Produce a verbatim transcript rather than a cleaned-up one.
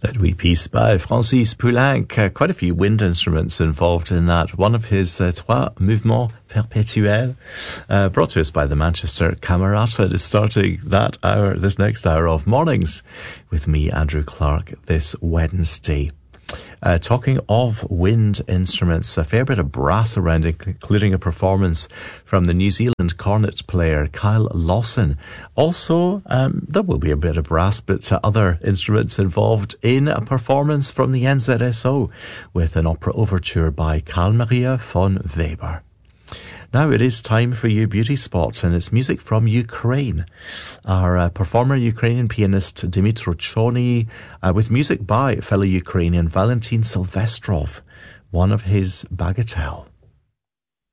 That wee piece by Francis Poulenc, uh, quite a few wind instruments involved in that. One of his uh, Trois Mouvements Perpétuels, uh, brought to us by the Manchester Camerata, is starting that hour, this next hour of mornings with me, Andrew Clark, this Wednesday. Uh, talking of wind instruments, a fair bit of brass around, including a performance from the New Zealand cornet player Kyle Lawson. Also, um, there will be a bit of brass, but uh, other instruments involved in a performance from the N Z S O with an opera overture by Carl Maria von Weber. Now it is time for your beauty spot, and it's music from Ukraine. Our uh, performer, Ukrainian pianist Dmytro Chony, uh, with music by fellow Ukrainian Valentin Silvestrov, one of his Bagatelle.